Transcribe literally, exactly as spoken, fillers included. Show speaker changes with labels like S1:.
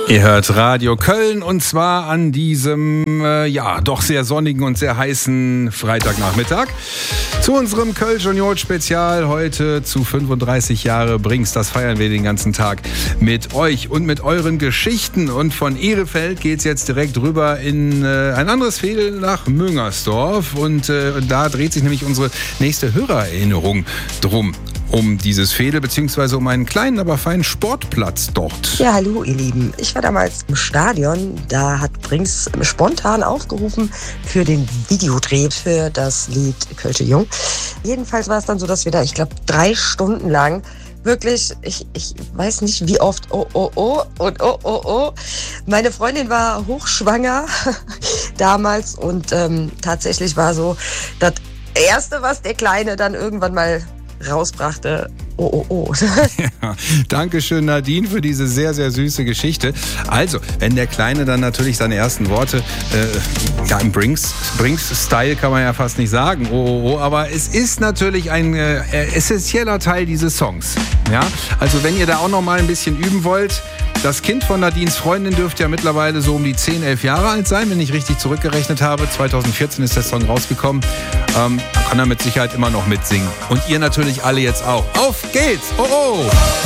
S1: Ihr hört Radio Köln und zwar an diesem, äh, ja, doch sehr sonnigen und sehr heißen Freitagnachmittag. Zu unserem Köln Junior Spezial heute zu fünfunddreißig Jahre Brings. Das feiern wir den ganzen Tag mit euch und mit euren Geschichten. Und von Ehrefeld geht es jetzt direkt rüber in äh, ein anderes Veedel nach Müngersdorf. Und äh, da dreht sich nämlich unsere nächste Hörererinnerung drum. Um dieses Veedel, beziehungsweise um einen kleinen, aber feinen Sportplatz dort.
S2: Ja, hallo ihr Lieben. Ich war damals im Stadion. Da hat Brings spontan aufgerufen für den Videodreh für das Lied Kölsche Jung. Jedenfalls war es dann so, dass wir da, ich glaube, drei Stunden lang wirklich, ich, ich weiß nicht wie oft, oh, oh, oh und oh, oh, oh. Meine Freundin war hochschwanger damals und ähm, tatsächlich war so das Erste, was der Kleine dann irgendwann mal rausbrachte, oh, oh, oh.
S1: Ja, Dankeschön, Nadine, für diese sehr, sehr süße Geschichte. Also, wenn der Kleine dann natürlich seine ersten Worte, äh, ja, im Brings, Brings-Style kann man ja fast nicht sagen, oh, oh, oh, aber es ist natürlich ein äh, essentieller Teil dieses Songs. Ja, also wenn ihr da auch noch mal ein bisschen üben wollt, das Kind von Nadines Freundin dürfte ja mittlerweile so um die zehn, elf Jahre alt sein, wenn ich richtig zurückgerechnet habe. zweitausendvierzehn ist der Song rausgekommen. Ähm, kann er mit Sicherheit immer noch mitsingen. Und ihr natürlich alle jetzt auch. Auf geht's! Oh, oh!